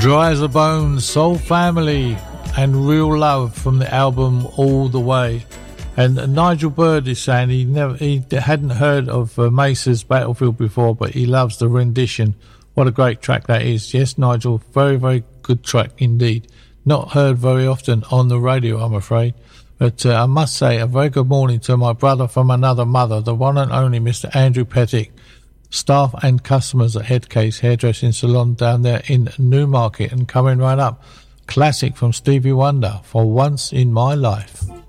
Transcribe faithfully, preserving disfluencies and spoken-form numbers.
Dry as a Bone, Soul Family and Real Love from the album All the Way. And Nigel Bird is saying he never he hadn't heard of uh, Mesa's Battlefield before, but he loves the rendition. What a great track that is. Yes, Nigel, very, very good track indeed. Not heard very often on the radio, I'm afraid. But uh, I must say a very good morning to my brother from another mother, the one and only Mister Andrew Pettick, staff and customers at Headcase Hairdressing Salon down there in Newmarket. And coming right up, classic from Stevie Wonder, For Once in My Life.